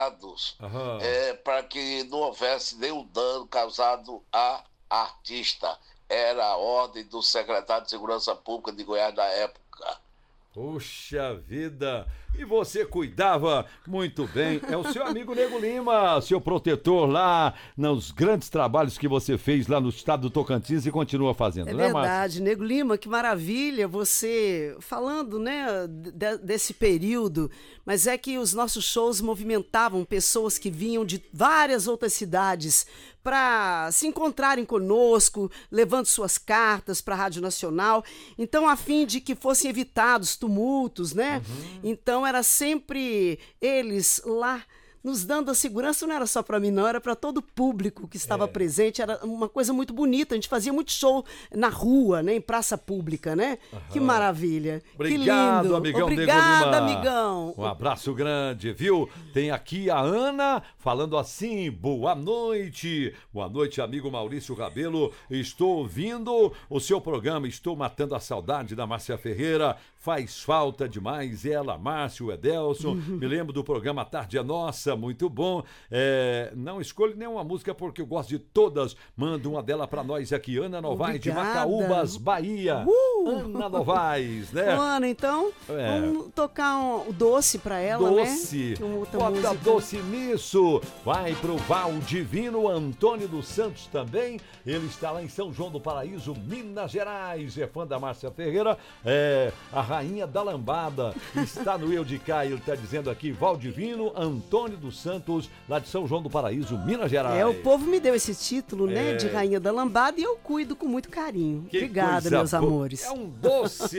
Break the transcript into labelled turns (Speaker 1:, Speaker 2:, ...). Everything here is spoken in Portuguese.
Speaker 1: Aham.
Speaker 2: para que não houvesse nenhum dano causado a artista. Era a ordem do secretário de Segurança Pública de Goiás da época.
Speaker 1: Puxa vida! E você cuidava muito bem. É o seu amigo Nego Lima, seu protetor lá nos grandes trabalhos que você fez lá no estado do Tocantins e continua fazendo,
Speaker 3: É
Speaker 1: né, Márcia?
Speaker 3: verdade, Nego Lima, que maravilha você falando, né, desse período, mas é que os nossos shows movimentavam pessoas que vinham de várias outras cidades para se encontrarem conosco, levando suas cartas para a Rádio Nacional, então a fim de que fossem evitados tumultos, né? Então era sempre eles lá nos dando a segurança, não era só para mim, não, era para todo o público que estava presente, era uma coisa muito bonita, a gente fazia muito show na rua, né, em praça pública, né? Que maravilha,
Speaker 1: Obrigado,
Speaker 3: que lindo.
Speaker 1: amigão
Speaker 3: Obrigada,
Speaker 1: Nego Lima.
Speaker 3: amigão.
Speaker 1: Um abraço grande, viu? Tem aqui a Ana falando assim, boa noite. Boa noite, amigo Maurício Rabelo. Estou ouvindo o seu programa, estou matando a saudade da Márcia Ferreira. Faz falta demais ela, Márcio, Edelson. Me lembro do programa Tarde é Nossa, muito bom. Não escolho nenhuma música porque eu gosto de todas. Manda uma dela pra nós aqui, Ana Novaes, de
Speaker 3: Obrigada.
Speaker 1: Macaúbas, Bahia. Ana Novaes, né?
Speaker 3: Ana, então, vamos tocar o doce pra ela,
Speaker 1: Doce,
Speaker 3: né? Que outra
Speaker 1: bota
Speaker 3: música.
Speaker 1: doce nisso. Vai pro Valdivino Antônio dos Santos também. Ele está lá em São João do Paraíso, Minas Gerais. É fã da Márcia Ferreira, a rainha da lambada. Está no Eu de Cá, ele está dizendo aqui, Valdivino Antônio dos Santos, lá de São João do Paraíso, Minas Gerais.
Speaker 3: O povo me deu esse título, né, de rainha da lambada e eu cuido com muito carinho.
Speaker 1: Que
Speaker 3: Obrigada,
Speaker 1: coisa
Speaker 3: meus
Speaker 1: boa.
Speaker 3: amores.
Speaker 1: É um doce.